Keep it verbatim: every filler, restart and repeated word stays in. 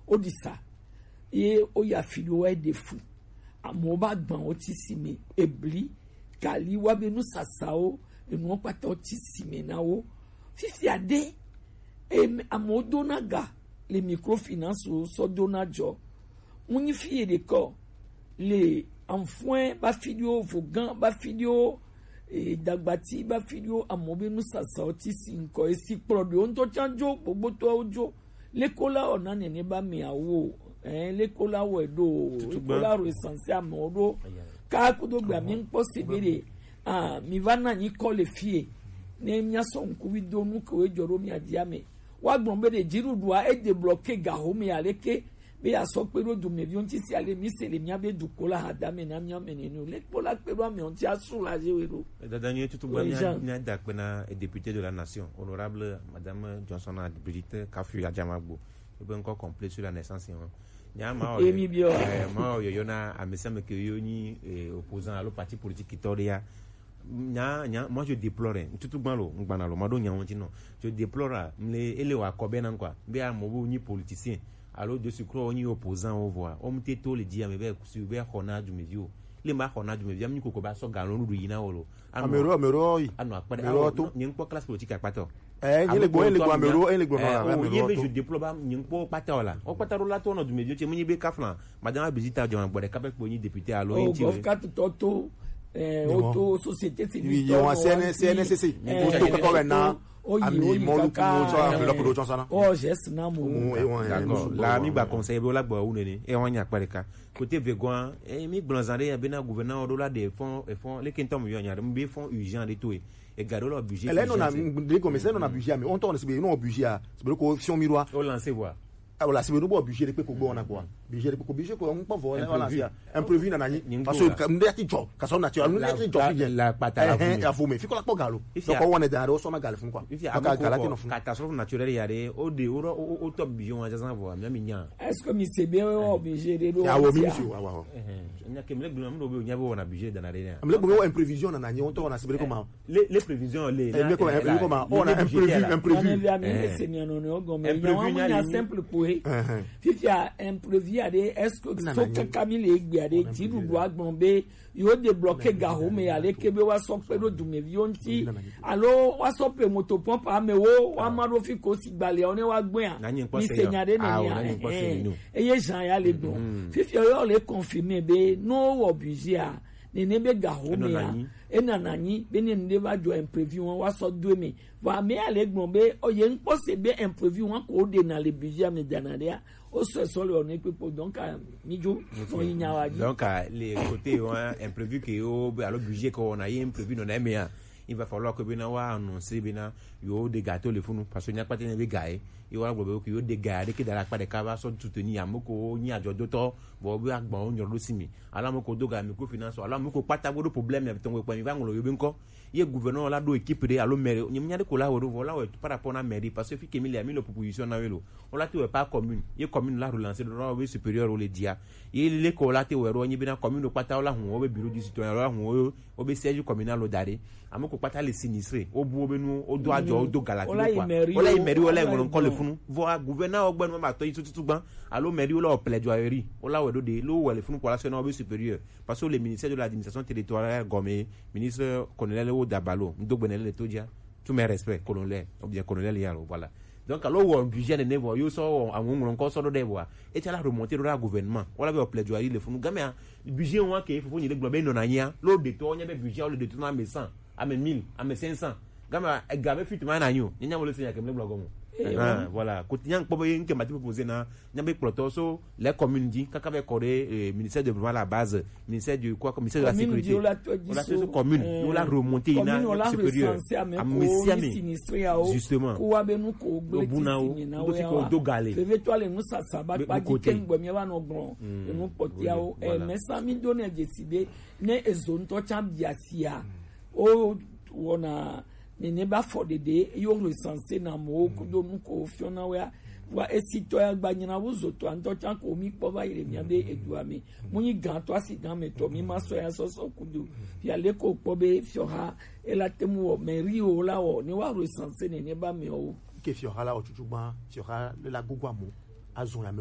odisa ye oya filio e de fu amo ba gban o ti simi ebli kali wa be nu sasao enu pata o ti simi na wo fifi ade e amo donaga le microfinance o so donajo muni fiye de ko le enfants ba filio vogan ba filio e dagbati ba filio amo be nu sasao ti sinko e si prodo on to chanjo gbogbo to ojo lekola ona nene ba mi awo eh lekola wedo lekola recense amodo ka kudo gba mi npo sebere ah mi vana ni call fie ne mia so nku wido nu ko ejoro mi adiame wa gbon be de jirudua e de bloquer gaho mi aleke be aso pe ro du me bi on ti si ale mi se le mi abe du kola adame na mi amenenu lekola pe ro mi on ti asoulager wero dadani tutu gba mi ada pe na député de la nation honorable madame Johnson Brigitte Kafu Adjamagbo e be encore complet sur la naissance nyama o eh ma o yo na amesame ke yo ni opposant à le parti politique Kitoria nya nya moi je déplore tutu gban lo ngban lo mado nya won ti no je déplore le ele wa ko be nan kwa be a mo bo ni politicien alors de ce croit ni opposant on voit on te to le dia me be su be khona du medio le ma khona du medio mi ko ko ba so ga lo ru yina wo lo amero amero yi anu apare ni npo classe politique apato eh ni le gbo ni le gbo amero ni le gbo na amero je déplore ni npo pata ola o pata ro la to no du medio che mi be kaflan madame Brigitte Adjamagbo de capek po ni député alo yin ti o gofkat toto eh auto société civile yo wa C N C C auto ka ko na ami mo lu ko so la production sana oh yes na mo d'accord la mi ba conseiller bo la gbo wu ni e won nya pareka côté vegan e mi gblonzande be na gouverneur do la des fonds et fonds les kintom yo nya be fonds urgent de tout et garder leur budget elle non a des commissaires non a budget mais on tourne c'est non budget c'est be ko fion miroir on lancer voir ah voilà c'est be no budget de pe ko gbo na quoi budget de pe ko budget ko on pas voler voilà c'est imprévu na nani parce que ndeti job ka so natural ndeti job bien la patala eh ya fume fiko la po galo donc on est dans so na galo fun quoi ka galati no fun catastrophe naturelle ya de o de o o top bijon a jasan voir mi nya est-ce que mi se bien o budget de do ya wo mi si wa wa eh nya ke mle gbo no be nya be wona budget dans la dernière mle gbo imprévision na nani on to na se be comment les les prévisions les mais comment on a imprévu imprévu c'est bien non no go mais il y a simple pour fifia imprévu ade est-ce que so Camille egbe ade ti dudu agbonbe yo débloquer gaho me ale kebe wa so pe do dume vionti allo wa so pe moto pompe amewo wa maro fi ko si gbale oni wa gbon an mi senyade ne ni eye jan ya le don fifia yo le confirmer be no obligé a ne ne be gaho me a enanani be ne ne ba jo imprévu won wa so do me wa me ale gbonbe oye npo se be imprévu won ko de na le budget me danadea o so so le on equipe donc mijo on inyawaji donc les côtés ont imprévu que au alors budget qu'on a imprévu non mais il va falloir que bena wa annoncer bena yo de gâteau le funu parce que n'y a pas de gaé il va gbo que yo de gaé que dans la part de cava sont soutenir amoko ni ajo doto bo bi agbon onyo lo simi ala moko doga mi ko finance ala moko pata go problème avec ton ko mi va ngolo yo be nko ye gouverneur la do équipe de alo maire ni nya de ko la wo voilà par rapport à mairie parce que fi Kemile a mis la proposition na welo on la tu pas commune ye commune la relancer de roi supérieur au le dia ye le ko la te wo ni bena commune pata la hu o be bureau du citoyen la hu o be siège communal o dare amoko pata les sinistrés o bu obenu o do ajo o do galati quoi o la mairie o la ngolo nko le funu voa gouverneur ogbenu ma to yitu tutugban alo mairie o la plaidoirie o la we do de lo we le funu pour la national o supérieur parce que le ministère de l'administration territoriale gomé ministre colonel o Dabalo ndogbenele le todia tous mes respects colonel ou bien colonel yalo voilà donc alors on budget de nevo yo so awon nko so do de boa et la remonter do gouvernement on la be plaidoirie le funu gamé budget on ke fo ni le globe no nanya lo de to nya be budget o le de to na me cent à me mille à me cinq cents gamé gamé fit ma na yo nya mo le senya ke me blogo mo ah voilà quotidien ko be nke mati proposer na nya be ploto so les communes dit kaka be coré ministère de la base ministère du quoi ministère de la sécurité on la so commune on la remonter ina supérieur à Messiami justement ko wa be nu ko gbe ti na o ti ko do gale feve to ale nu sasa ba pa di ken gbo mi wa no gbon enu potia o e Messiami do na jesibe ne ezonto chambiasia o wona ne neba for the day yo recenser na mo ko do nu ko fiona wa wa esito ya gbanyina wuzo to anto chan ko mi po ba ire mi abe edua mi munyi gan to asigan me to mi maso ya so so kudu ya le ko po be fioha ela temu o meri o la o ni wa recenser ne neba mi o ke fioha la o tutugban fioha le la gugwa mo azun ya